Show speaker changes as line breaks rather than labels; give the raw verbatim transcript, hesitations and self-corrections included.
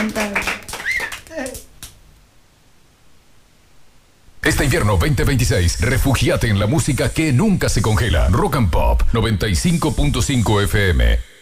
cantar.
Este invierno veinte veintiséis, refúgiate en la música que nunca se congela. Rock and Pop noventa y cinco punto cinco F M.